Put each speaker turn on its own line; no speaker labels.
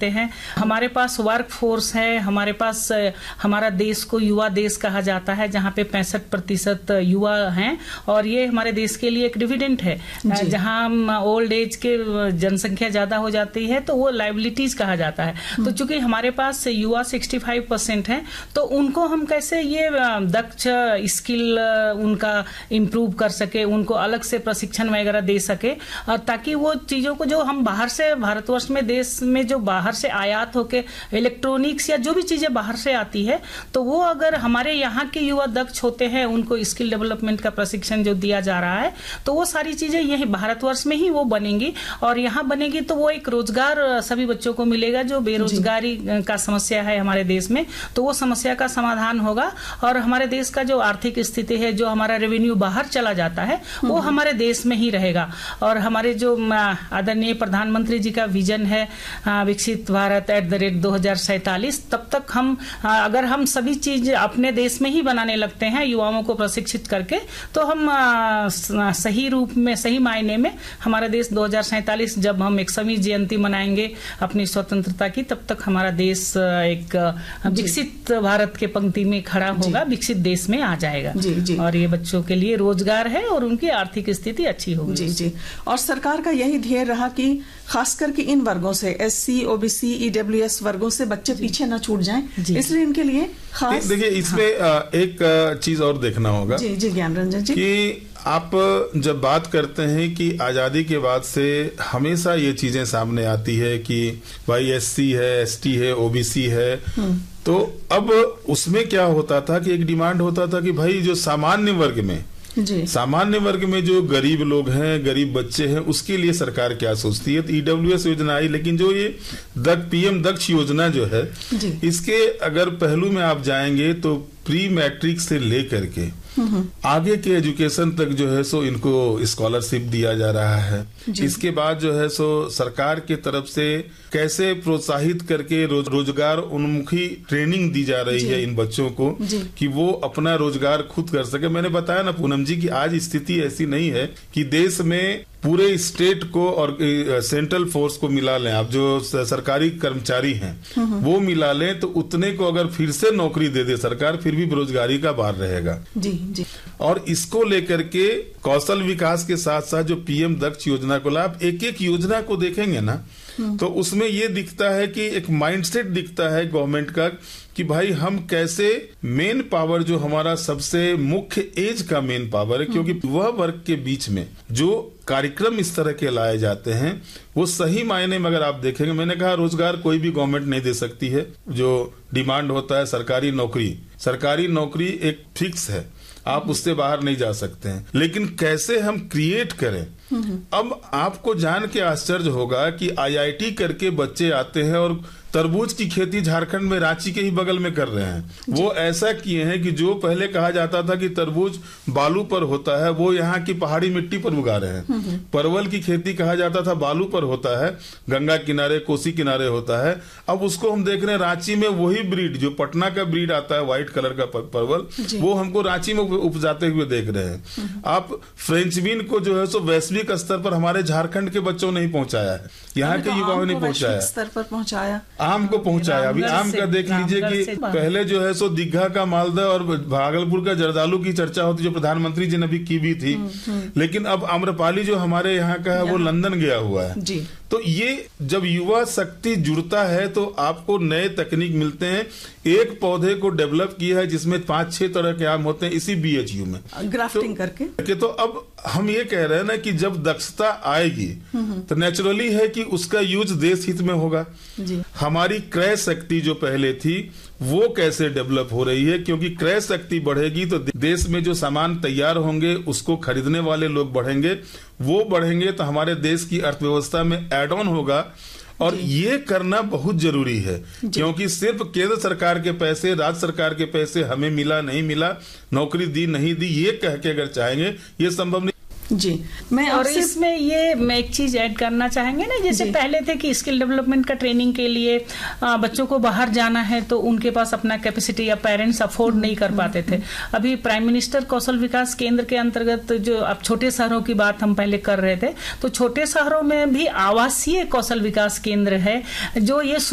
जाते हैं। हमारे पास वर्क फोर्स है, हमारे पास हमारा देश को युवा देश कहा जाता है, जहाँ पे 65% युवा हैं, और ये हमारे देश के लिए एक डिविडेंड है। जहाँ ओल्ड एज के जनसंख्या ज्यादा हो जाती है तो वो लाइबिलिटीज कहा जाता है। तो चूंकि हमारे पास युवा 65% है, तो उनको हम कैसे ये दक्ष स्किल उनका इम्प्रूव कर सके, उनको अलग से प्रशिक्षण वगैरह दे सके, और ताकि वो चीजों को जो हम बाहर से भारतवर्ष में देश में जो बाहर से आयात होके इलेक्ट्रॉनिक्स या जो भी चीजें बाहर से आती है, तो वो अगर हमारे यहाँ के युवा दक्ष होते हैं, उनको स्किल डेवलपमेंट का प्रशिक्षण जो दिया जा रहा है, तो वो सारी चीजें यही भारतवर्ष में ही वो बनेंगी, और यहाँ बनेगी तो वो एक रोजगार सभी बच्चों को मिलेगा। जो बेरोजगारी का समस्या है हमारे देश में, तो वो समस्या का समाधान होगा, और हमारे देश का जो आर्थिक स्थिति है, जो हमारा रेवेन्यू बाहर चला जाता है, वो हमारे देश में ही रहेगा। और हमारे जो आदरणीय प्रधानमंत्री जी का विजन है विकसित भारत @2047, तब तक हम अगर हम सभी चीज अपने देश में ही बनाने लगते हैं, युवाओं को प्रशिक्षित करके, तो हम सही रूप में, सही मायने में हमारा देश 2047 जब हम 100वीं जयंती मनाएंगे अपनी स्वतंत्रता की, तब तक हमारा देश एक विकसित भारत के पंक्ति में खड़ा होगा, विकसित देश में आ जाएगा। और ये बच्चों के लिए रोजगार है और उनकी आर्थिक स्थिति अच्छी होगी।
जी। और सरकार का यही ध्येय रहा कि खास करके इन वर्गों से, SC, OBC, EWS वर्गों से बच्चे पीछे न छूट जाएं, इसलिए इनके लिए खास।
देखिए, इसमें एक चीज और देखना होगा
जी ज्ञान रंजन जी,
कि आप जब बात करते हैं कि आजादी के बाद से हमेशा ये चीजें सामने आती है कि भाई SC है, ST है, OBC है, तो अब उसमें क्या होता था कि एक डिमांड होता था कि भाई जो सामान्य वर्ग में जो गरीब लोग हैं, गरीब बच्चे हैं, उसके लिए सरकार क्या सोचती है। तो EWS योजना आई, लेकिन जो ये PM दक्ष योजना जो है, इसके अगर पहलू में आप जाएंगे तो प्री मैट्रिक से लेकर के आगे के एजुकेशन तक जो है सो इनको स्कॉलरशिप दिया जा रहा है। इसके बाद जो है सो सरकार की तरफ से कैसे प्रोत्साहित करके रोजगार उन्मुखी ट्रेनिंग दी जा रही है इन बच्चों को कि वो अपना रोजगार खुद कर सके। मैंने बताया ना पूनम जी कि आज स्थिति ऐसी नहीं है कि देश में पूरे स्टेट को और सेंट्रल फोर्स को मिला लें, आप जो सरकारी कर्मचारी हैं वो मिला लें, तो उतने को अगर फिर से नौकरी दे दे सरकार, फिर भी बेरोजगारी का बार रहेगा।
जी।
और इसको लेकर के कौशल विकास के साथ साथ जो PM दक्ष योजना को लाभ, एक एक योजना को देखेंगे ना, तो उसमें ये दिखता है कि एक माइंडसेट दिखता है गवर्नमेंट का कि भाई हम कैसे मेन पावर, जो हमारा सबसे मुख्य एज का मेन पावर है, क्योंकि वह वर्ग के बीच में जो कार्यक्रम इस तरह के लाए जाते हैं, वो सही मायने में अगर आप देखेंगे, मैंने कहा रोजगार कोई भी गवर्नमेंट नहीं दे सकती है। जो डिमांड होता है सरकारी नौकरी एक फिक्स है, आप उससे बाहर नहीं जा सकते हैं, लेकिन कैसे हम क्रिएट करें। अब आपको जान के आश्चर्य होगा कि IIT करके बच्चे आते हैं और तरबूज की खेती झारखंड में रांची के ही बगल में कर रहे हैं। वो ऐसा किए हैं कि जो पहले कहा जाता था कि तरबूज बालू पर होता है, वो यहाँ की पहाड़ी मिट्टी पर उगा रहे हैं। परवल की खेती कहा जाता था बालू पर होता है, गंगा किनारे, कोसी किनारे होता है। अब उसको हम देख रहे हैं रांची में वही ब्रीड, जो पटना का ब्रीड आता है व्हाइट कलर का परवल, वो हमको रांची में उपजाते हुए देख रहे हैं। आप फ्रेंच बीन को जो है सो वैश्विक स्तर पर हमारे झारखंड के बच्चों ने ही पहुंचाया है, यहाँ के युवाओं ने पहुंचाया,
स्तर पर पहुंचाया,
आम को पहुंचाया। अभी आम का देख लीजिए कि पहले जो है सो दीघा का मालदा और भागलपुर का जर्दालू की चर्चा होती, जो प्रधानमंत्री जी ने भी की भी थी, लेकिन अब आम्रपाली जो हमारे यहाँ का है वो लंदन गया हुआ है जी। तो ये जब युवा शक्ति जुड़ता है तो आपको नए तकनीक मिलते हैं। एक पौधे को डेवलप किया है जिसमें 5-6 तरह के आम होते हैं इसी BHU में
ग्राफ्टिंग करके।
तो अब हम ये कह रहे हैं ना कि जब दक्षता आएगी तो नेचुरली है कि उसका यूज देश हित में होगा जी। हमारी क्रय शक्ति जो पहले थी वो कैसे डेवलप हो रही है, क्योंकि क्रय शक्ति बढ़ेगी तो देश में जो सामान तैयार होंगे उसको खरीदने वाले लोग बढ़ेंगे, वो बढ़ेंगे तो हमारे देश की अर्थव्यवस्था में एड ऑन होगा। और ये करना बहुत जरूरी है, क्योंकि सिर्फ केंद्र सरकार के पैसे, राज्य सरकार के पैसे हमें मिला नहीं मिला, नौकरी दी नहीं दी, ये कह के अगर चाहेंगे ये संभव नहीं
जी। मैं
और इसमें ये मैं एक चीज ऐड करना चाहेंगे ना, जैसे पहले थे कि स्किल डेवलपमेंट का ट्रेनिंग के लिए बच्चों को बाहर जाना है तो उनके पास अपना कैपेसिटी या पेरेंट्स अफोर्ड नहीं कर पाते थे। अभी प्राइम मिनिस्टर कौशल विकास केंद्र के अंतर्गत जो अब छोटे शहरों की बात हम पहले कर रहे थे, तो छोटे शहरों में भी आवासीय कौशल विकास केंद्र है जो ये